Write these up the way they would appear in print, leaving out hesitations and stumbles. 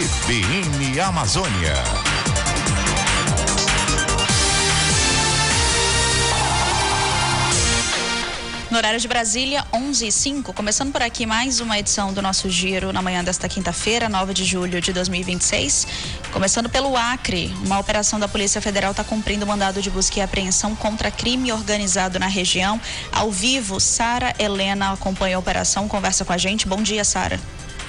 CBN Amazônia. No horário de Brasília, 11h05, começando por aqui mais uma edição do nosso Giro na manhã desta quinta-feira, 9 de julho de 2026. Começando pelo Acre, uma operação da Polícia Federal está cumprindo mandado de busca e apreensão contra crime organizado na região. Ao vivo, Sara Helena acompanha a operação, conversa com a gente. Bom dia, Sara.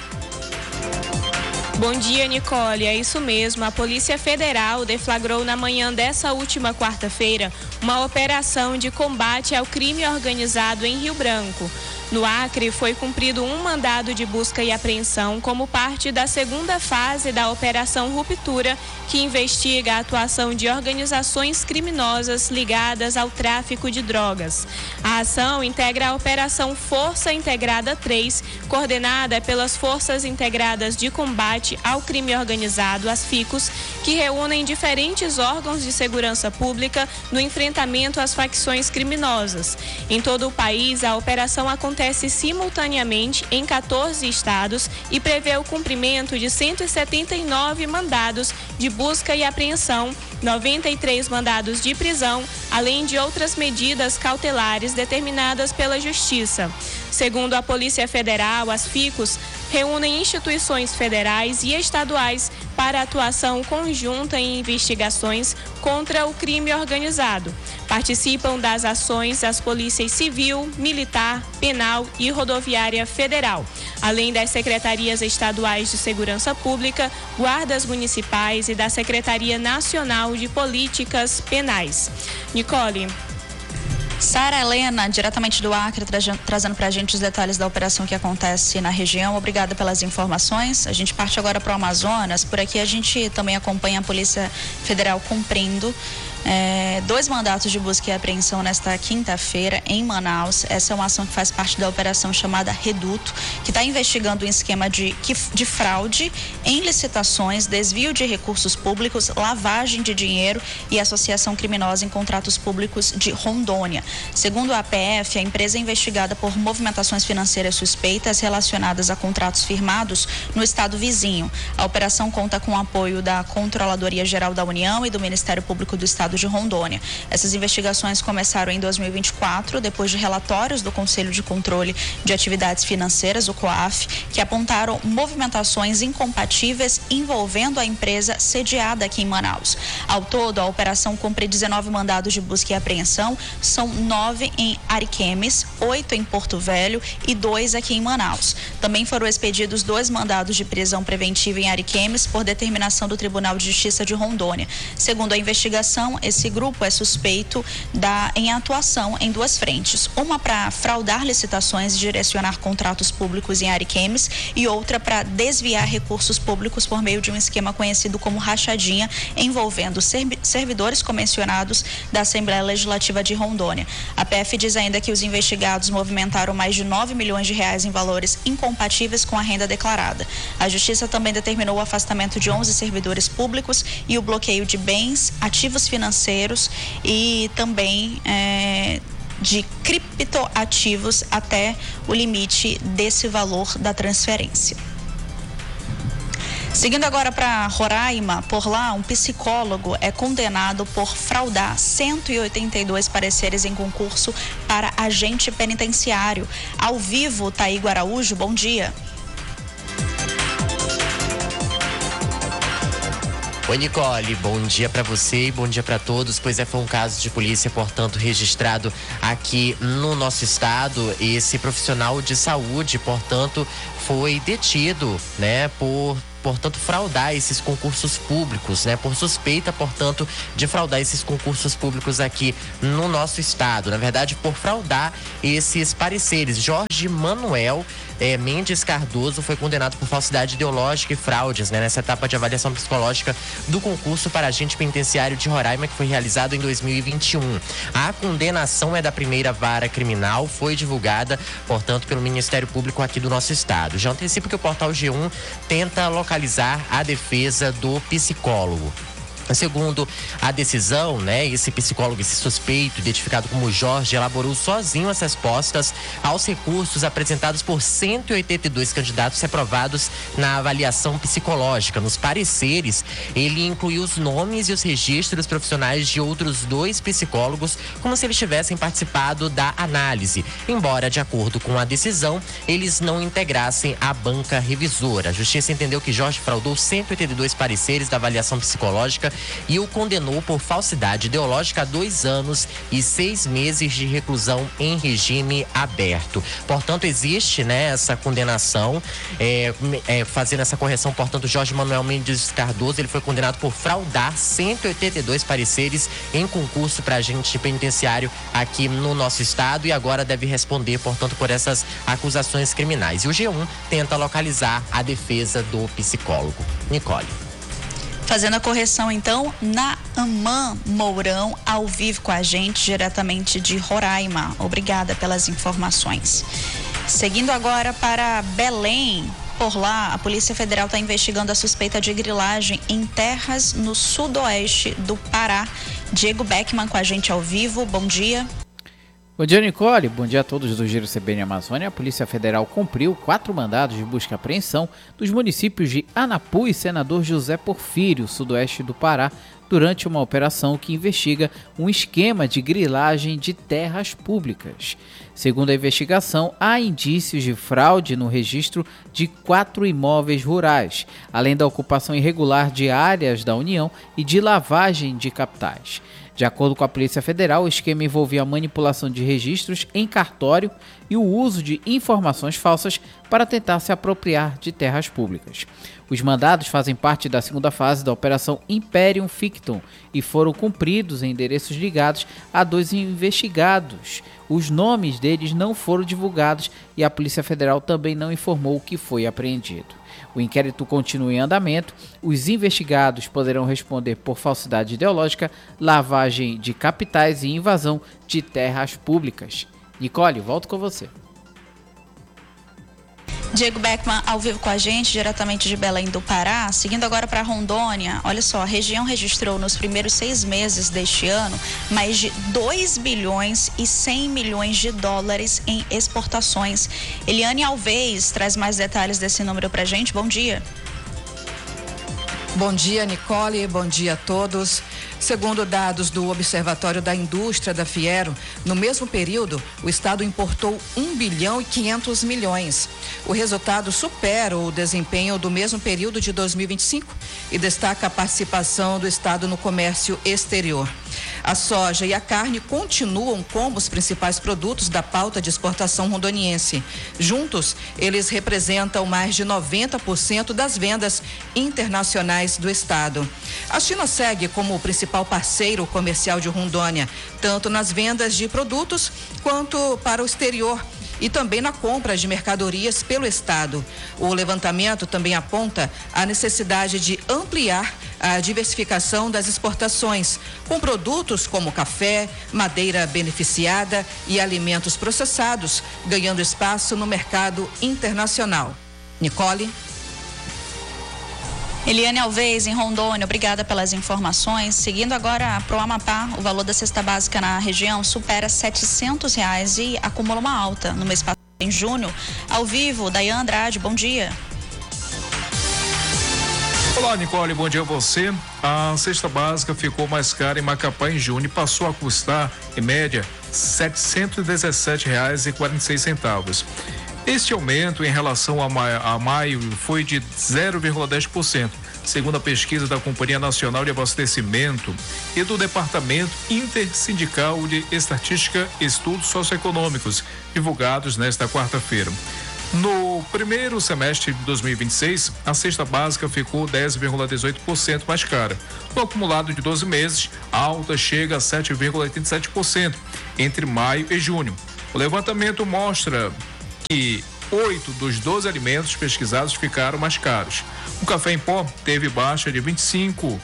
Bom dia, Nicole. É isso mesmo. A Polícia Federal deflagrou na manhã dessa última quarta-feira uma operação de combate ao crime organizado em Rio Branco. No Acre, foi cumprido um mandado de busca e apreensão como parte da segunda fase da Operação Ruptura, que investiga a atuação de organizações criminosas ligadas ao tráfico de drogas. A ação integra a Operação Força Integrada 3, coordenada pelas Forças Integradas de Combate ao Crime Organizado, as FICOS, que reúnem diferentes órgãos de segurança pública no enfrentamento às facções criminosas. Em todo o país, a operação acontece simultaneamente em 14 estados e prevê o cumprimento de 179 mandados de busca e apreensão, 93 mandados de prisão, além de outras medidas cautelares determinadas pela Justiça. Segundo a Polícia Federal, as FICOS reúnem instituições federais e estaduais para atuação conjunta em investigações contra o crime organizado. Participam das ações as polícias civil, militar, penal e rodoviária federal, além das secretarias estaduais de segurança pública, guardas municipais e da Secretaria Nacional de Políticas Penais. Nicole. Sara Helena, diretamente do Acre, trazendo para a gente os detalhes da operação que acontece na região. Obrigada pelas informações. A gente parte agora para o Amazonas. Por aqui a gente também acompanha a Polícia Federal cumprindo 2 mandatos de busca e apreensão nesta quinta-feira em Manaus. Essa é uma ação que faz parte da operação chamada Reduto, que está investigando um esquema de fraude em licitações, desvio de recursos públicos, lavagem de dinheiro e associação criminosa em contratos públicos de Rondônia. Segundo a APF, a empresa é investigada por movimentações financeiras suspeitas relacionadas a contratos firmados no estado vizinho. A operação conta com o apoio da Controladoria Geral da União e do Ministério Público do Estado de Rondônia. Essas investigações começaram em 2024, depois de relatórios do Conselho de Controle de Atividades Financeiras, o COAF, que apontaram movimentações incompatíveis envolvendo a empresa sediada aqui em Manaus. Ao todo, a operação cumpre 19 mandados de busca e apreensão, são 9 em Ariquemes, 8 em Porto Velho e 2 aqui em Manaus. Também foram expedidos 2 mandados de prisão preventiva em Ariquemes por determinação do Tribunal de Justiça de Rondônia. Segundo a investigação, esse grupo é suspeito em atuação em 2 frentes. Uma para fraudar licitações e direcionar contratos públicos em Ariquemes e outra para desviar recursos públicos por meio de um esquema conhecido como rachadinha, envolvendo servidores comissionados da Assembleia Legislativa de Rondônia. A PF diz ainda que os investigados movimentaram mais de 9 milhões de reais em valores incompatíveis com a renda declarada. A Justiça também determinou o afastamento de 11 servidores públicos e o bloqueio de bens, ativos financeiros e também de criptoativos até o limite desse valor da transferência. Seguindo agora para Roraima, por lá, um psicólogo é condenado por fraudar 182 pareceres em concurso para agente penitenciário. Ao vivo, Taígo Araújo, bom dia. Oi, Nicole, bom dia para você e bom dia para todos. Pois foi um caso de polícia, portanto, registrado aqui no nosso estado. Esse profissional de saúde, portanto, foi detido, portanto, fraudar esses concursos públicos, por suspeita, portanto, de fraudar esses concursos públicos aqui no nosso estado. Na verdade, por fraudar esses pareceres. Jorge Manuel Mendes Cardoso foi condenado por falsidade ideológica e fraudes, nessa etapa de avaliação psicológica do concurso para agente penitenciário de Roraima, que foi realizado em 2021. A condenação é da primeira vara criminal, foi divulgada, portanto, pelo Ministério Público aqui do nosso estado. Já antecipo que o portal G1 tenta localizar a defesa do psicólogo. Segundo a decisão, esse psicólogo, esse suspeito, identificado como Jorge, elaborou sozinho as respostas aos recursos apresentados por 182 candidatos reprovados na avaliação psicológica. Nos pareceres, ele incluiu os nomes e os registros profissionais de outros 2 psicólogos, como se eles tivessem participado da análise, embora, de acordo com a decisão, eles não integrassem a banca revisora. A Justiça entendeu que Jorge fraudou 182 pareceres da avaliação psicológica e o condenou por falsidade ideológica a 2 anos e 6 meses de reclusão em regime aberto. Portanto, existe, essa condenação, fazendo essa correção, portanto, Jorge Manuel Mendes Cardoso, ele foi condenado por fraudar 182 pareceres em concurso para agente penitenciário aqui no nosso estado e agora deve responder, portanto, por essas acusações criminais. E o G1 tenta localizar a defesa do psicólogo. Nicole. Fazendo a correção, então, Naaman Mourão, ao vivo com a gente, diretamente de Roraima. Obrigada pelas informações. Seguindo agora para Belém. Por lá, a Polícia Federal está investigando a suspeita de grilagem em terras no sudoeste do Pará. Diego Beckman com a gente ao vivo. Bom dia. Bom dia, Nicole. Bom dia a todos do Giro CBN Amazônia. A Polícia Federal cumpriu 4 mandados de busca e apreensão dos municípios de Anapu e Senador José Porfírio, sudoeste do Pará, durante uma operação que investiga um esquema de grilagem de terras públicas. Segundo a investigação, há indícios de fraude no registro de 4 imóveis rurais, além da ocupação irregular de áreas da União e de lavagem de capitais. De acordo com a Polícia Federal, o esquema envolvia a manipulação de registros em cartório e o uso de informações falsas para tentar se apropriar de terras públicas. Os mandados fazem parte da segunda fase da Operação Imperium Fictum e foram cumpridos em endereços ligados a 2 investigados. Os nomes deles não foram divulgados e a Polícia Federal também não informou o que foi apreendido. O inquérito continua em andamento. Os investigados poderão responder por falsidade ideológica, lavagem de capitais e invasão de terras públicas. Nicole, volto com você. Diego Beckman ao vivo com a gente, diretamente de Belém do Pará. Seguindo agora para Rondônia, olha só, a região registrou nos primeiros 6 meses deste ano mais de 2 bilhões e 100 milhões de dólares em exportações. Eliane Alves traz mais detalhes desse número para a gente. Bom dia. Bom dia, Nicole. Bom dia a todos. Segundo dados do Observatório da Indústria da Fiero, no mesmo período, o Estado importou 1 bilhão e 500 milhões. O resultado supera o desempenho do mesmo período de 2025 e destaca a participação do Estado no comércio exterior. A soja e a carne continuam como os principais produtos da pauta de exportação rondoniense. Juntos, eles representam mais de 90% das vendas internacionais do Estado. A China segue como o principal parceiro comercial de Rondônia, tanto nas vendas de produtos quanto para o exterior e também na compra de mercadorias pelo Estado. O levantamento também aponta a necessidade de ampliar a diversificação das exportações, com produtos como café, madeira beneficiada e alimentos processados, ganhando espaço no mercado internacional. Nicole. Eliane Alves, em Rondônia, obrigada pelas informações. Seguindo agora para o Amapá, o valor da cesta básica na região supera R$ 700 e acumula uma alta no mês passado, em junho. Ao vivo, Dayan Andrade, bom dia. Olá, Nicole, bom dia a você. A cesta básica ficou mais cara em Macapá em junho e passou a custar, em média, R$ 717,46. Este aumento em relação a maio foi de 0,10%, segundo a pesquisa da Companhia Nacional de Abastecimento e do Departamento Intersindical de Estatística e Estudos Socioeconômicos, divulgados nesta quarta-feira. No primeiro semestre de 2026, a cesta básica ficou 10,18% mais cara. No acumulado de 12 meses, a alta chega a 7,87% entre maio e junho. O levantamento mostra que 8 dos 12 alimentos pesquisados ficaram mais caros. O café em pó teve baixa em 25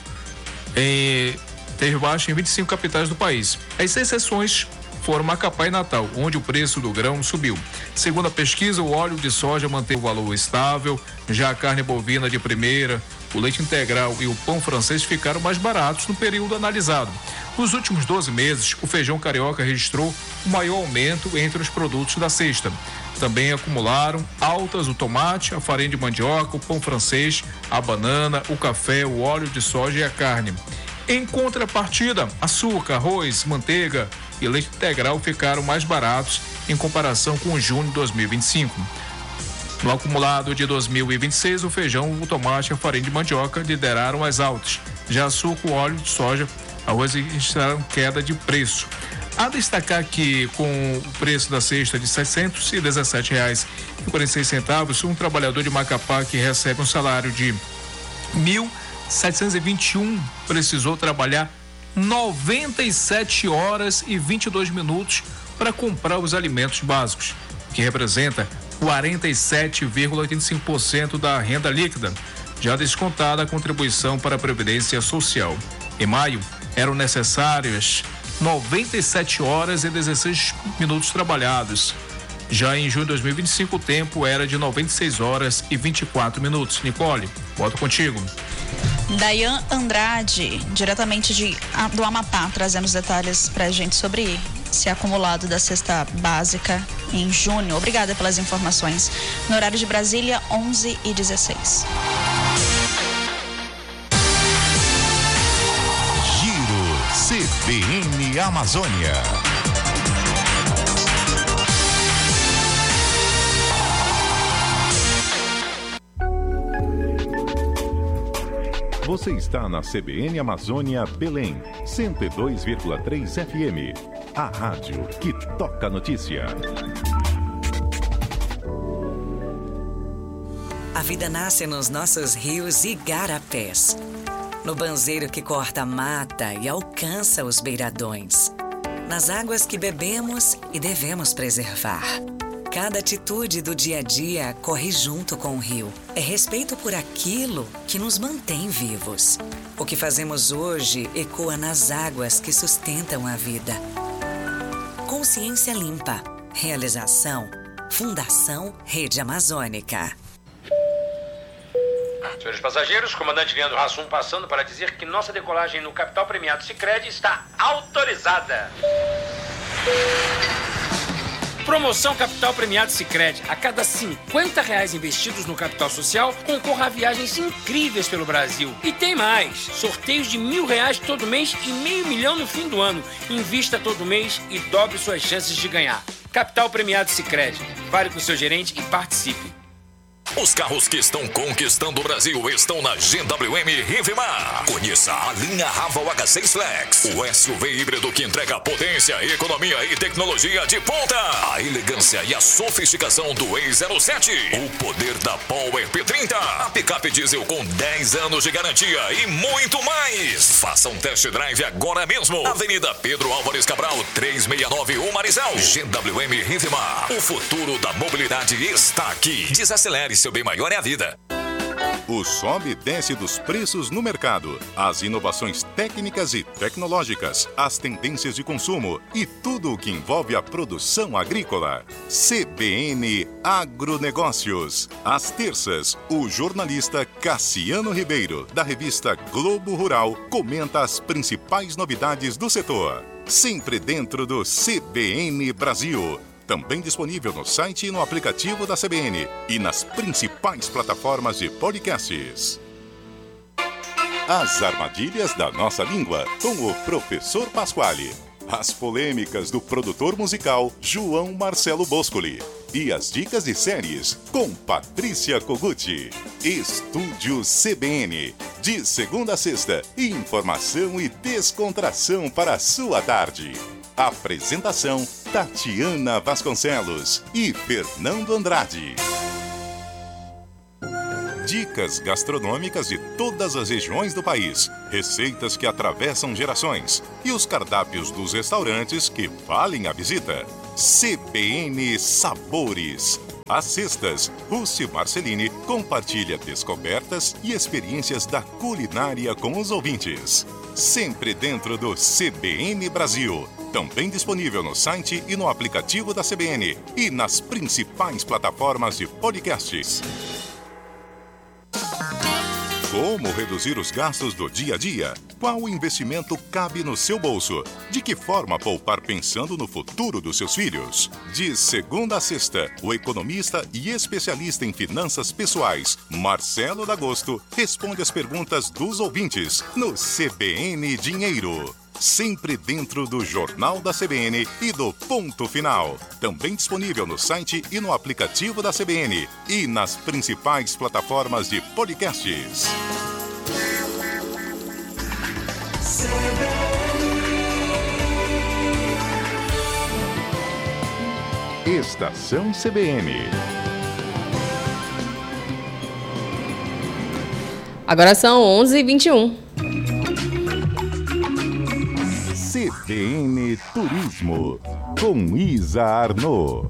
capitais do país. As exceções foram Macapá e Natal, onde o preço do grão subiu. Segundo a pesquisa, o óleo de soja manteve o valor estável, já a carne bovina de primeira o leite integral e o pão francês ficaram mais baratos no período analisado. Nos últimos 12 meses, o feijão carioca registrou o maior aumento entre os produtos da cesta. Também acumularam altas o tomate, a farinha de mandioca, o pão francês, a banana, o café, o óleo de soja e a carne. Em contrapartida, açúcar, arroz, manteiga e leite integral ficaram mais baratos em comparação com junho de 2025. No acumulado de 2026, o feijão, o tomate e a farinha de mandioca lideraram as altas. Já açúcar, o óleo de soja, arroz registraram queda de preço. A destacar que, com o preço da cesta de R$ 617,46, um trabalhador de Macapá que recebe um salário de R$ 1.721 precisou trabalhar 97 horas e 22 minutos para comprar os alimentos básicos, que representa 47,85% da renda líquida, já descontada a contribuição para a Previdência Social. Em maio, eram necessárias 97 horas e 16 minutos trabalhados. Já em junho de 2025, o tempo era de 96 horas e 24 minutos. Nicole, volto contigo. Dayan Andrade, diretamente do Amapá, trazendo os detalhes pra gente sobre esse acumulado da cesta básica em junho. Obrigada pelas informações. No horário de Brasília, 11h16. CBN Amazônia. Você está na CBN Amazônia Belém, 102,3 FM. A rádio que toca notícia. A vida nasce nos nossos rios e igarapés. No banzeiro que corta a mata e alcança os beiradões. Nas águas que bebemos e devemos preservar. Cada atitude do dia a dia corre junto com o rio. É respeito por aquilo que nos mantém vivos. O que fazemos hoje ecoa nas águas que sustentam a vida. Consciência Limpa. Realização. Fundação Rede Amazônica. Senhores passageiros, comandante Leandro Hassum passando para dizer que nossa decolagem no Capital Premiado Sicredi está autorizada. Promoção Capital Premiado Sicredi. A cada R$50 investidos no capital social, concorra a viagens incríveis pelo Brasil. E tem mais. Sorteios de R$1.000 todo mês e R$500 mil no fim do ano. Invista todo mês e dobre suas chances de ganhar. Capital Premiado Sicredi. Fale com o seu gerente e participe. Os carros que estão conquistando o Brasil estão na GWM Rivemar. Conheça a linha Raval H6 Flex, o SUV híbrido que entrega potência, economia e tecnologia de ponta. A elegância e a sofisticação do E07. O poder da Power P30. A picape diesel com 10 anos de garantia e muito mais. Faça um test drive agora mesmo. Avenida Pedro Álvares Cabral, 369 Marizal. GWM Rivemar. O futuro da mobilidade está aqui. Desacelere. Seu bem maior é a vida. O sobe e desce dos preços no mercado, as inovações técnicas e tecnológicas, as tendências de consumo e tudo o que envolve a produção agrícola. CBN Agronegócios. Às terças, o jornalista Cassiano Ribeiro, da revista Globo Rural, comenta as principais novidades do setor. Sempre dentro do CBN Brasil. Também disponível no site e no aplicativo da CBN e nas principais plataformas de podcasts. As armadilhas da nossa língua, com o professor Pasquale. As polêmicas do produtor musical João Marcelo Boscoli. E as dicas de séries com Patrícia Koguchi. Estúdio CBN. De segunda a sexta, informação e descontração para a sua tarde. Apresentação Tatiana Vasconcelos e Fernando Andrade. Dicas gastronômicas de todas as regiões do país, receitas que atravessam gerações e os cardápios dos restaurantes que valem a visita. CBN Sabores. Às sextas, Rússi Marcelini compartilha descobertas e experiências da culinária com os ouvintes. Sempre dentro do CBN Brasil. Também disponível no site e no aplicativo da CBN e nas principais plataformas de podcasts. Como reduzir os gastos do dia a dia? Qual investimento cabe no seu bolso? De que forma poupar pensando no futuro dos seus filhos? De segunda a sexta, o economista e especialista em finanças pessoais, Marcelo D'Agosto, responde as perguntas dos ouvintes no CBN Dinheiro. Sempre dentro do Jornal da CBN e do Ponto Final. Também disponível no site e no aplicativo da CBN e nas principais plataformas de podcasts. Estação CBN. Agora são 11h21. CBN Turismo, com Isa Arnaud.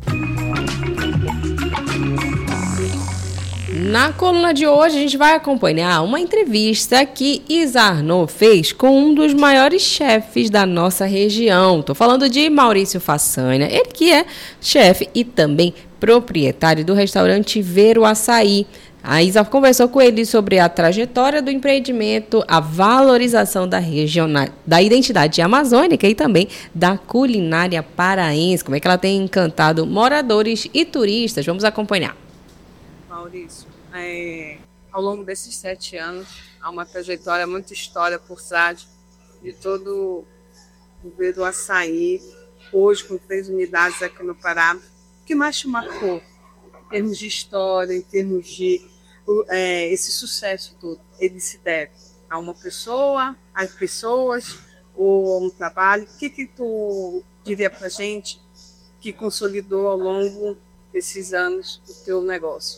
Na coluna de hoje, a gente vai acompanhar uma entrevista que Isa Arnaud fez com um dos maiores chefes da nossa região. Estou falando de Maurício Façanha, ele que é chefe e também proprietário do restaurante Ver o Açaí. A Isa conversou com ele sobre a trajetória do empreendimento, a valorização da região, da identidade amazônica e também da culinária paraense. Como é que ela tem encantado moradores e turistas? Vamos acompanhar. Maurício, ao longo desses 7 anos, há uma trajetória, muita história por trás de todo o Ver o Açaí, hoje com 3 unidades aqui no Pará. O que mais te marcou em termos de história, em termos de esse sucesso todo? Ele se deve a uma pessoa, às pessoas ou a um trabalho? O que tu diria pra gente que consolidou ao longo desses anos o teu negócio?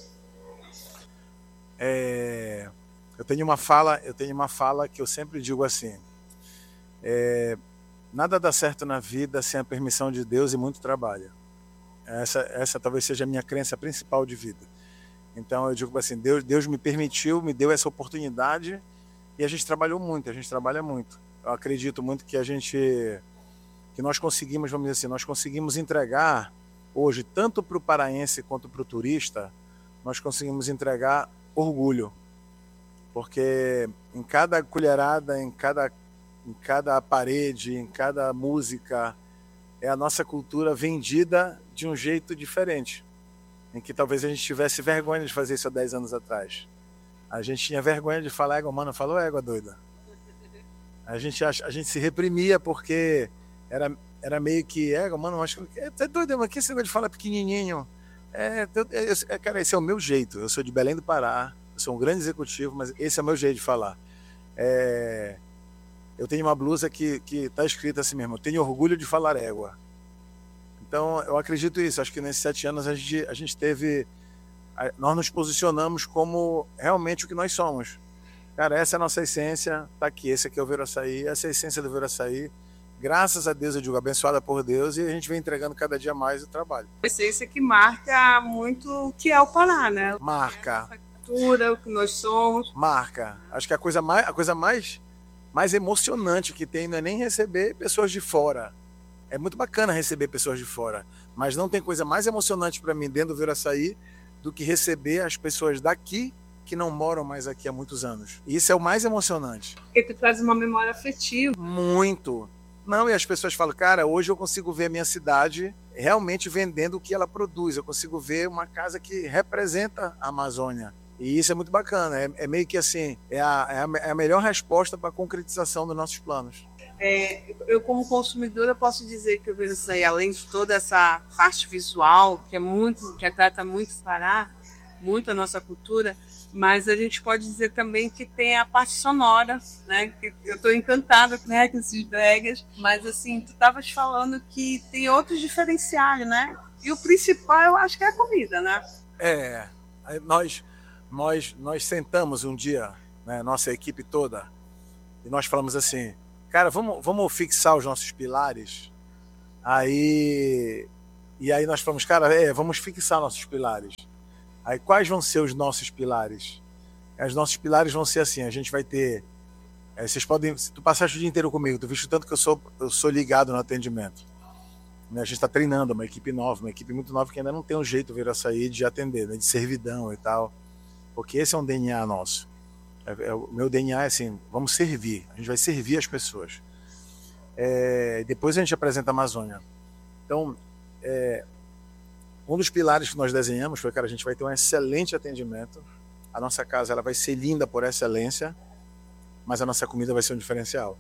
Eu tenho uma fala que eu sempre digo assim: nada dá certo na vida sem a permissão de Deus e muito trabalho. Essa talvez seja a minha crença principal de vida. Então eu digo assim, Deus me permitiu, me deu essa oportunidade e a gente trabalhou muito, a gente trabalha muito. Eu acredito muito que nós conseguimos, vamos dizer assim, nós conseguimos entregar hoje, tanto para o paraense quanto para o turista, nós conseguimos entregar orgulho. Porque em cada colherada, em cada parede, em cada música, é a nossa cultura vendida de um jeito diferente, em que talvez a gente tivesse vergonha de fazer isso há 10 anos atrás. A gente tinha vergonha de falar égua, mano, falou égua, doida. A gente se reprimia porque era meio que égua, mano, acho que é doido, mas que esse negócio de falar pequenininho? Cara, esse é o meu jeito. Eu sou de Belém do Pará, eu sou um grande executivo, mas esse é o meu jeito de falar. Eu tenho uma blusa que está escrita assim mesmo: eu tenho orgulho de falar égua. Então, eu acredito isso. Acho que nesses 7 anos nós nos posicionamos como realmente o que nós somos. Cara, essa é a nossa essência, tá aqui. Esse aqui é o Ver o Açaí, essa é a essência do Ver o Açaí. Graças a Deus, eu digo, abençoada por Deus, e a gente vem entregando cada dia mais o trabalho. A essência que marca muito o que é o Pará, né? Marca. A cultura, o que nós somos. Marca. Acho que a coisa mais emocionante que tem não é nem receber pessoas de fora. É muito bacana receber pessoas de fora, mas não tem coisa mais emocionante para mim dentro do Ver o Açaí do que receber as pessoas daqui que não moram mais aqui há muitos anos. E isso é o mais emocionante. Porque tu traz uma memória afetiva. Muito. Não, e as pessoas falam, cara, hoje eu consigo ver a minha cidade realmente vendendo o que ela produz. Eu consigo ver uma casa que representa a Amazônia. E isso é muito bacana. É meio que assim, é a melhor resposta para a concretização dos nossos planos. Eu, como consumidora, posso dizer que eu vejo isso aí, além de toda essa parte visual, que retrata muito o Pará, muito a nossa cultura, mas a gente pode dizer também que tem a parte sonora, né? Que eu estou encantada, né, com esses bregas, mas assim, tu estavas falando que tem outros diferenciais, né? E o principal, eu acho que é a comida, né? Nós sentamos um dia, né, nossa equipe toda, e nós falamos assim, cara, vamos fixar os nossos pilares. E aí nós falamos, cara, vamos fixar nossos pilares. Aí quais vão ser os nossos pilares? Os nossos pilares vão ser assim, a gente vai ter... vocês podem... Se tu passaste o dia inteiro comigo, tu visto tanto que eu sou ligado no atendimento. A gente está treinando uma equipe nova, uma equipe muito nova que ainda não tem um jeito Ver o Açaí de atender, né, de servidão e tal. Porque esse é um DNA nosso. O meu DNA é assim, vamos servir, a gente vai servir as pessoas. Depois a gente apresenta a Amazônia. Então, um dos pilares que nós desenhamos foi que a gente vai ter um excelente atendimento, a nossa casa ela vai ser linda por excelência, mas a nossa comida vai ser um diferencial.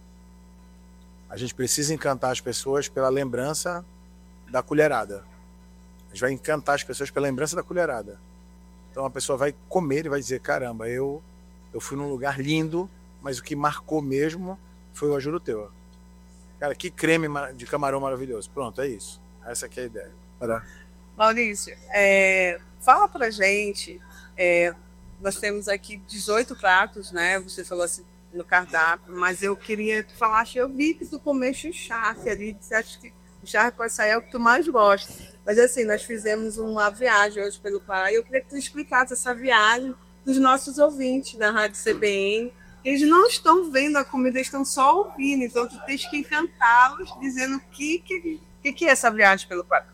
A gente precisa encantar as pessoas pela lembrança da colherada. A gente vai encantar as pessoas pela lembrança da colherada. Então a pessoa vai comer e vai dizer, caramba, eu fui num lugar lindo, mas o que marcou mesmo foi o Ajuruteua. Cara, que creme de camarão maravilhoso. Pronto, é isso. Essa aqui é a ideia. Maurício, fala pra gente, nós temos aqui 18 pratos, né? Você falou assim no cardápio, mas eu queria que tu falasse, eu vi que tu comeste o charque ali, disseste que o charque com açaí é o que tu mais gosta. Mas assim, nós fizemos uma viagem hoje pelo Pará e eu queria que tu explicasse essa viagem dos nossos ouvintes da Rádio CBN. Eles não estão vendo a comida, eles estão só ouvindo, então tu tens que encantá-los dizendo o que é essa viagem pelo Pará.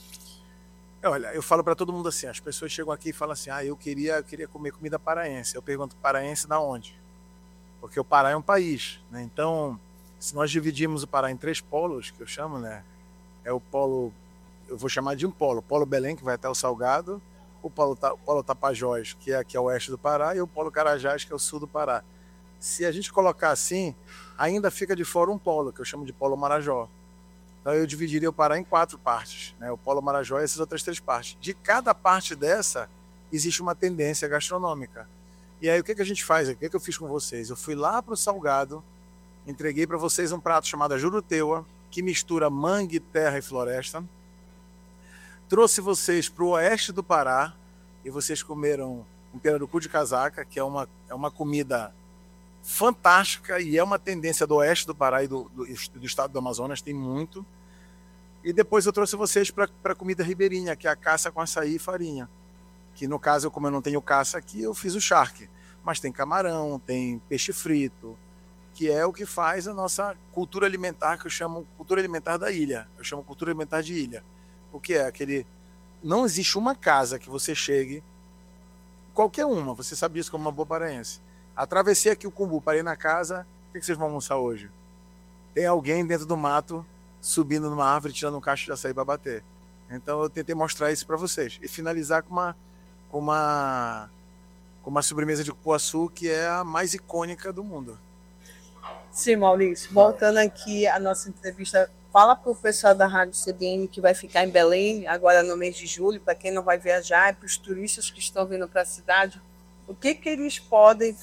Olha, eu falo para todo mundo assim, as pessoas chegam aqui e falam assim, eu queria comer comida paraense. Eu pergunto, paraense da onde? Porque o Pará é um país, né? Então, se nós dividimos o Pará em 3 polos, que eu chamo, né? É o polo, eu vou chamar de um polo, Polo Belém, que vai até o Salgado, o polo Tapajós, que é aqui ao oeste do Pará, e o polo Carajás, que é o sul do Pará. Se a gente colocar assim, ainda fica de fora um polo, que eu chamo de Polo Marajó. Então eu dividiria o Pará em 4 partes, né? O Polo Marajó e essas outras 3 partes. De cada parte dessa, existe uma tendência gastronômica. E aí o que a gente faz? O que eu fiz com vocês? Eu fui lá para o Salgado, entreguei para vocês um prato chamado Ajuruteua, que mistura mangue, terra e floresta. Trouxe vocês para o oeste do Pará e vocês comeram um pirarucu de casaca, que é uma comida fantástica e é uma tendência do oeste do Pará e do estado do Amazonas, tem muito. E depois eu trouxe vocês para a comida ribeirinha, que é a caça com açaí e farinha. Que no caso, como eu não tenho caça aqui, eu fiz o charque. Mas tem camarão, tem peixe frito, que é o que faz a nossa cultura alimentar, que eu chamo cultura alimentar da ilha. Eu chamo cultura alimentar de ilha. O que é aquele... Não existe uma casa que você chegue, qualquer uma, você sabe disso como uma boa paraense. Atravessei aqui o Cumbu, parei na casa, o que vocês vão almoçar hoje? Tem alguém dentro do mato, subindo numa árvore, tirando um cacho de açaí para bater. Então eu tentei mostrar isso para vocês. E finalizar com uma sobremesa de cupuaçu, que é a mais icônica do mundo. Sim, Maurício. Voltando aqui à nossa entrevista, fala para o pessoal da Rádio CBN que vai ficar em Belém, agora no mês de julho, para quem não vai viajar, e para os turistas que estão vindo para a cidade, o que eles podem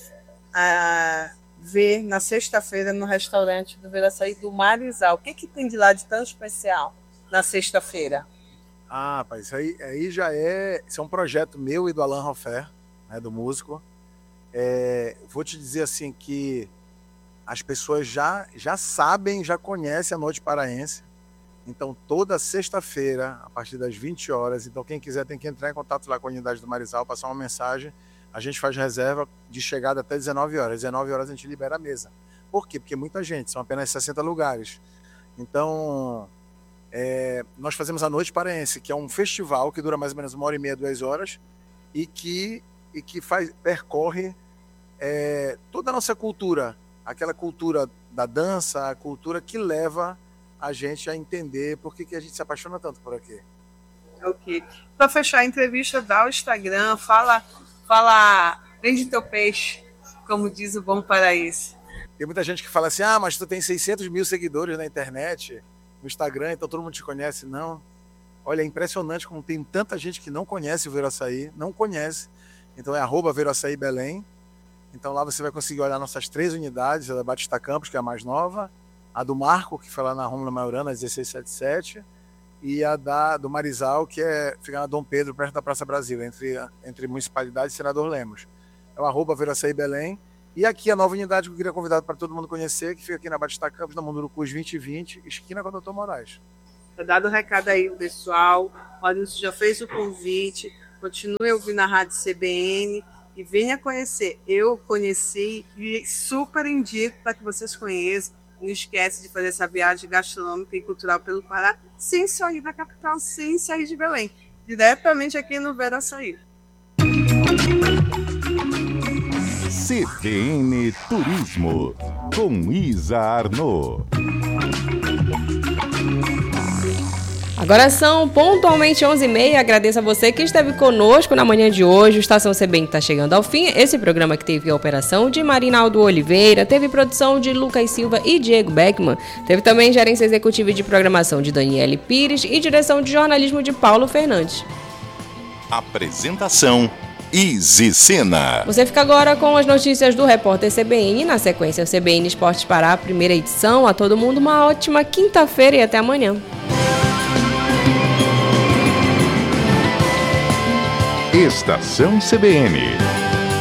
ver na sexta-feira no restaurante do Veraçaí do Marizal. O que tem de lá de tão especial na sexta-feira? Pai, isso aí já isso é um projeto meu e do Alain Roffer, né, do músico. Vou te dizer assim que as pessoas já sabem, já conhecem a Noite Paraense. Então, toda sexta-feira, a partir das 20 horas, então quem quiser tem que entrar em contato lá com a unidade do Marizal, passar uma mensagem. A gente faz reserva de chegada até 19 horas. 19 horas a gente libera a mesa. Por quê? Porque é muita gente, são apenas 60 lugares. Então, nós fazemos a Noite Paraense, que é um festival que dura mais ou menos 1h30, 2 horas, e que percorre toda a nossa cultura, aquela cultura da dança, a cultura que leva a gente a entender por que a gente se apaixona tanto por aqui. Ok. Para fechar a entrevista, dá o Instagram, fala, vende teu peixe, como diz o bom paraense. Tem muita gente que fala assim, mas tu tem 600 mil seguidores na internet, no Instagram, então todo mundo te conhece. Não. Olha, é impressionante como tem tanta gente que não conhece o Veraçaí, não conhece. Então é @Veraçaí Belém. Então lá você vai conseguir olhar nossas 3 unidades, a da Batista Campos, que é a mais nova, a do Marco, que foi lá na Rômulo Maiorana, 1677, e a do Marizal, que fica na Dom Pedro, perto da Praça Brasil, entre Municipalidade e Senador Lemos. É o @Veraçaí Belém. E aqui a nova unidade que eu queria convidar para todo mundo conhecer, que fica aqui na Batista Campos, na Mundurucus 2020, esquina com o Dr. Moraes. Tá dado o recado aí, pessoal. O Maurício já fez o convite. Continue ouvindo a Rádio CBN e venha conhecer. Eu conheci e super indico para que vocês conheçam. Não esquece de fazer essa viagem gastronômica e cultural pelo Pará, sem sair da capital, sem sair de Belém. Diretamente aqui no Veraçaí. CBN Turismo, com Isa Arnaud. Agora são pontualmente 11h30. Agradeço a você que esteve conosco na manhã de hoje. O Estação CBN está chegando ao fim. Esse programa que teve a operação de Marinaldo Oliveira, teve produção de Lucas Silva e Diego Beckman, teve também gerência executiva de programação de Daniele Pires e direção de jornalismo de Paulo Fernandes. Apresentação Izzy Sena. Você fica agora com as notícias do Repórter CBN. Na sequência, o CBN Esportes Pará, primeira edição. A todo mundo uma ótima quinta-feira e até amanhã. Estação CBN.